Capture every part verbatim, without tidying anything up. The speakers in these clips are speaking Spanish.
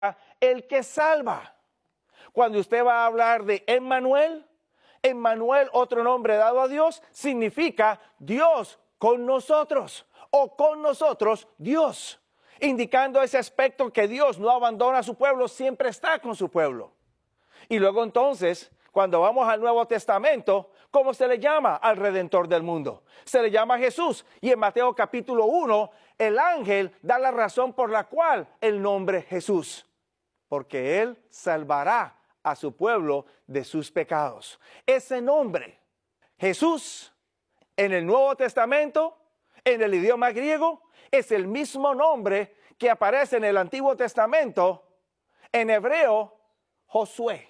el que salva. Cuando usted va a hablar de Emmanuel, Emmanuel, otro nombre dado a Dios, significa Dios con nosotros o con nosotros Dios, indicando ese aspecto que Dios no abandona a su pueblo, siempre está con su pueblo. Y luego entonces, cuando vamos al Nuevo Testamento, ¿cómo se le llama al Redentor del mundo? Se le llama Jesús. Y en Mateo capítulo uno, el ángel da la razón por la cual el nombre Jesús. Porque Él salvará a su pueblo de sus pecados. Ese nombre, Jesús, en el Nuevo Testamento, en el idioma griego, es el mismo nombre que aparece en el Antiguo Testamento, en hebreo, Josué.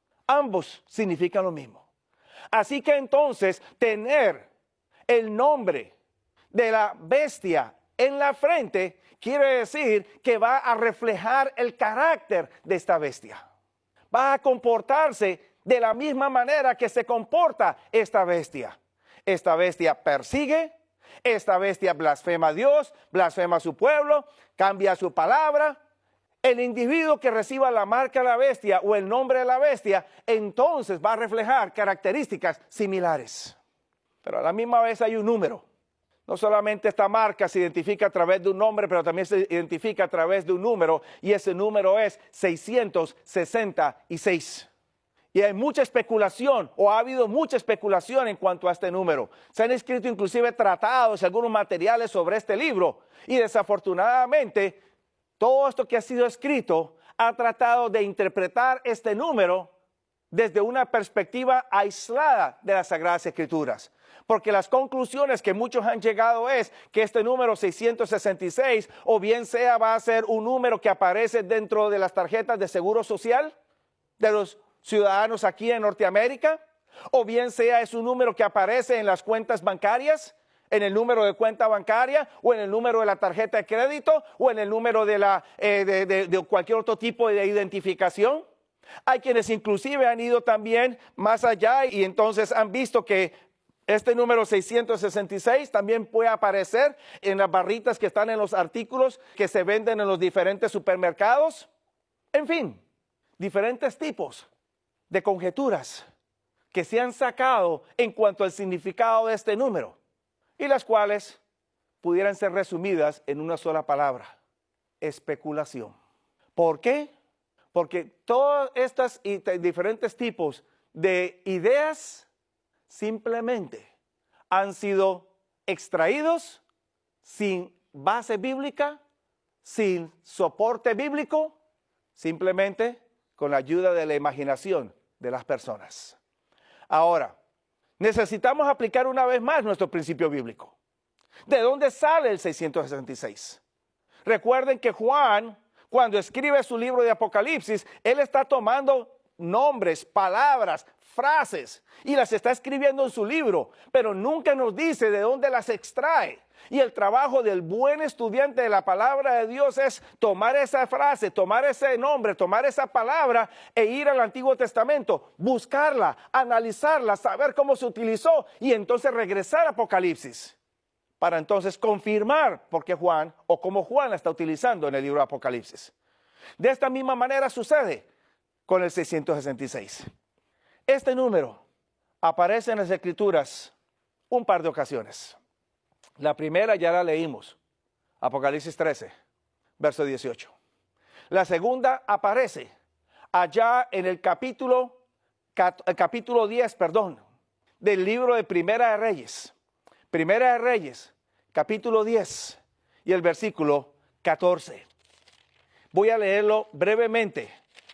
Ambos significan lo mismo. Así que entonces, tener el nombre de la bestia en la frente quiere decir que va a reflejar el carácter de esta bestia. Va a comportarse de la misma manera que se comporta esta bestia. Esta bestia persigue, esta bestia blasfema a Dios, blasfema a su pueblo, cambia su palabra. El individuo que reciba la marca de la bestia o el nombre de la bestia, entonces va a reflejar características similares. Pero a la misma vez hay un número. No solamente esta marca se identifica a través de un nombre, pero también se identifica a través de un número, y ese número es seiscientos sesenta y seis. Y hay mucha especulación, o ha habido mucha especulación en cuanto a este número. Se han escrito inclusive tratados y algunos materiales sobre este libro, y desafortunadamente todo esto que ha sido escrito ha tratado de interpretar este número desde una perspectiva aislada de las Sagradas Escrituras. Porque las conclusiones que muchos han llegado es que este número seiscientos sesenta y seis o bien sea va a ser un número que aparece dentro de las tarjetas de seguro social de los ciudadanos aquí en Norteamérica, o bien sea es un número que aparece en las cuentas bancarias, en el número de cuenta bancaria, o en el número de la tarjeta de crédito, o en el número de, la, eh, de, de, de cualquier otro tipo de identificación. Hay quienes inclusive han ido también más allá y entonces han visto que este número seiscientos sesenta y seis también puede aparecer en las barritas que están en los artículos que se venden en los diferentes supermercados. En fin, diferentes tipos de conjeturas que se han sacado en cuanto al significado de este número, y las cuales pudieran ser resumidas en una sola palabra: especulación. ¿Por qué? Porque todos estos diferentes tipos de ideas simplemente han sido extraídos sin base bíblica, sin soporte bíblico, simplemente con la ayuda de la imaginación de las personas. Ahora, necesitamos aplicar una vez más nuestro principio bíblico. ¿De dónde sale el seiscientos sesenta y seis? Recuerden que Juan, cuando escribe su libro de Apocalipsis, él está tomando nombres, palabras, frases, y las está escribiendo en su libro, pero nunca nos dice de dónde las extrae. Y el trabajo del buen estudiante de la palabra de Dios es tomar esa frase, tomar ese nombre, tomar esa palabra e ir al Antiguo Testamento, buscarla, analizarla, saber cómo se utilizó y entonces regresar a Apocalipsis para entonces confirmar por qué Juan o cómo Juan la está utilizando en el libro de Apocalipsis. De esta misma manera sucede con el seiscientos sesenta y seis. Este número aparece en las Escrituras un par de ocasiones. La primera ya la leímos, Apocalipsis trece, verso dieciocho. La segunda aparece allá en el capítulo, el capítulo diez, perdón, del libro de Primera de Reyes. Primera de Reyes, capítulo diez y el versículo catorce. Voy a leerlo brevemente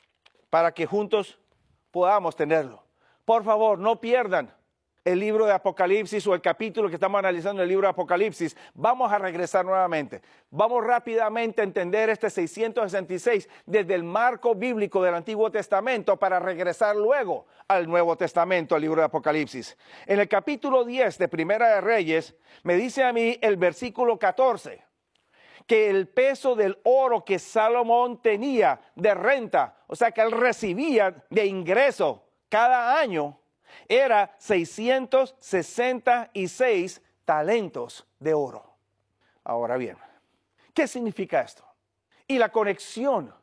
para que juntos podamos tenerlo. Por favor, no pierdan el libro de Apocalipsis o el capítulo que estamos analizando en el libro de Apocalipsis. Vamos a regresar nuevamente. Vamos rápidamente a entender este seiscientos sesenta y seis desde el marco bíblico del Antiguo Testamento para regresar luego al Nuevo Testamento, al libro de Apocalipsis. En el capítulo diez de Primera de Reyes, me dice a mí el versículo catorce, que el peso del oro que Salomón tenía de renta, o sea que él recibía de ingreso cada año, era seiscientos sesenta y seis talentos de oro. Ahora bien, ¿qué significa esto? Y la conexión